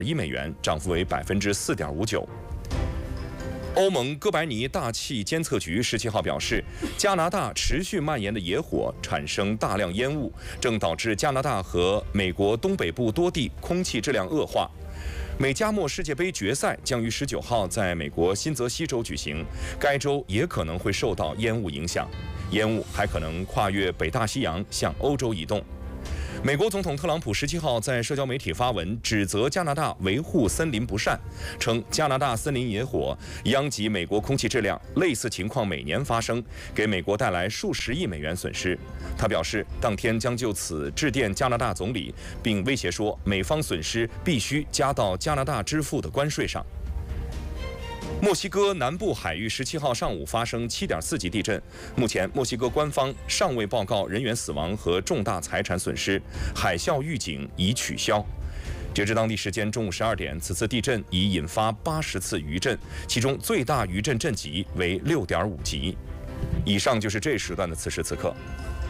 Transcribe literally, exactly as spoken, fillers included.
一美元，涨幅为百分之四点五九。欧盟哥白尼大气监测局十七号表示，加拿大持续蔓延的野火产生大量烟雾，正导致加拿大和美国东北部多地空气质量恶化。美加墨世界杯决赛将于十九号在美国新泽西州举行，该州也可能会受到烟雾影响，烟雾还可能跨越北大西洋向欧洲移动。美国总统特朗普十七号在社交媒体发文，指责加拿大维护森林不善，称加拿大森林野火殃及美国空气质量，类似情况每年发生，给美国带来数十亿美元损失。他表示，当天将就此致电加拿大总理，并威胁说，美方损失必须加到加拿大支付的关税上。墨西哥南部海域十七号上午发生七点四级地震，目前墨西哥官方尚未报告人员死亡和重大财产损失，海啸预警已取消。截至当地时间中午十二点，此次地震已引发八十次余震，其中最大余震震级为六点五级。以上就是这时段的此时此刻。